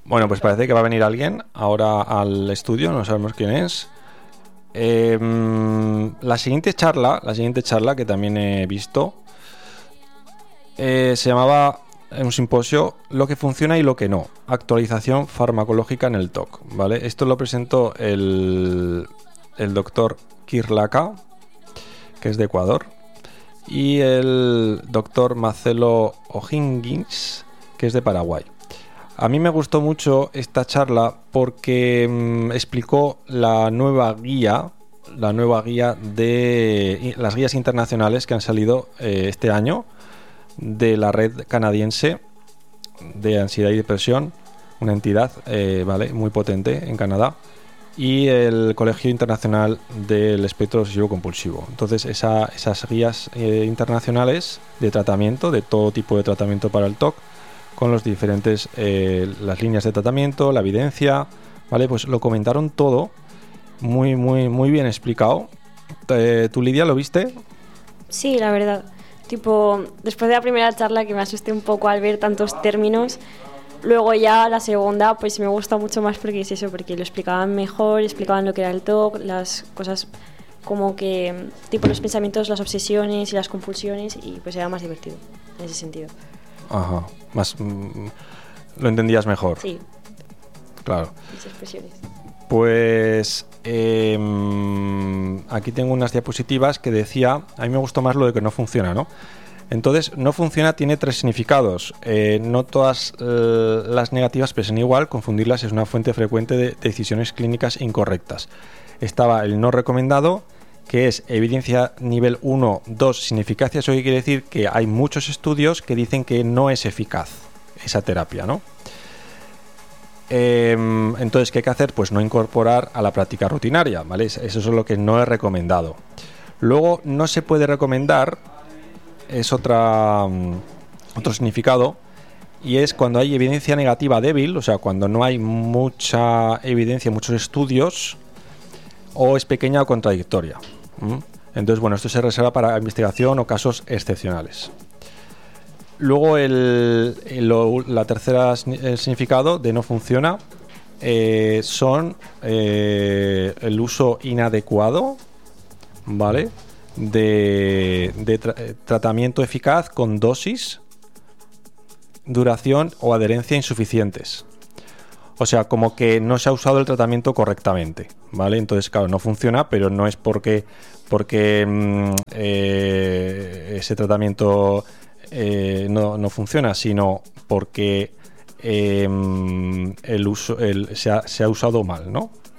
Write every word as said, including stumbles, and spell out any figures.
Bueno, pues parece que va a venir alguien ahora al estudio, no sabemos quién es. Eh, la siguiente charla, la siguiente charla que también he visto, eh, se llamaba un simposio Lo que funciona y lo que no, actualización farmacológica en el T O C, ¿vale? Esto lo presentó el, el doctor Kirlaka, que es de Ecuador, y el doctor Marcelo O'Higgins, que es de Paraguay. A mí me gustó mucho esta charla porque mmm, explicó la nueva guía, la nueva guía de las guías internacionales que han salido eh, este año de la red canadiense de ansiedad y depresión, una entidad eh, vale, muy potente en Canadá, y el Colegio Internacional del Espectro Obsesivo Compulsivo. Entonces esa, esas guías eh, internacionales de tratamiento, de todo tipo de tratamiento para el T O C, con los diferentes eh, las líneas de tratamiento, la evidencia, vale, pues lo comentaron todo muy muy muy bien explicado. Eh, ¿Tú, Lidia, lo viste? Sí, la verdad. Tipo, después de la primera charla, que me asusté un poco al ver tantos términos, luego ya la segunda pues me gusta mucho más porque es eso, porque lo explicaban mejor, explicaban lo que era el T O C, las cosas como que tipo los pensamientos, las obsesiones y las compulsiones, y pues era más divertido en ese sentido. Ajá, más mm, lo entendías mejor. Sí. Claro. Mis expresiones. Pues eh, aquí tengo unas diapositivas que decía, a mí me gustó más lo de que no funciona, ¿no? Entonces, no funciona tiene tres significados. Eh, no todas eh, las negativas pesan igual, confundirlas es una fuente frecuente de decisiones clínicas incorrectas. Estaba el no recomendado, que es evidencia nivel uno, dos, sin eficacia. Eso quiere decir que hay muchos estudios que dicen que no es eficaz esa terapia, ¿no? Eh, entonces, ¿qué hay que hacer? Pues no incorporar a la práctica rutinaria, ¿vale? Eso es lo que no es recomendado. Luego, no se puede recomendar, es otra, otro significado, y es cuando hay evidencia negativa débil, o sea, cuando no hay mucha evidencia, muchos estudios, o es pequeña o contradictoria. ¿Mm? Entonces, bueno, esto se reserva para investigación o casos excepcionales. Luego, el, el, la tercera el significado de no funciona eh, son eh, el uso inadecuado, ¿vale? de, de tra- tratamiento eficaz con dosis, duración o adherencia insuficientes. O sea, como que no se ha usado el tratamiento correctamente, ¿vale? Entonces, claro, no funciona, pero no es porque, porque mmm, eh, ese tratamiento eh, no, no funciona, sino porque eh, el uso el, se, ha, se ha usado mal, ¿no?